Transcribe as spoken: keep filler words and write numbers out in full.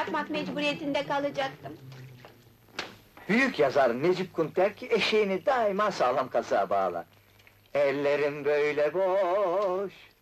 bırakmak mecburiyetinde kalacaktım. Büyük yazar Necip Kunter ki eşeğini daima sağlam kazığa bağlar. Ellerim böyle boş,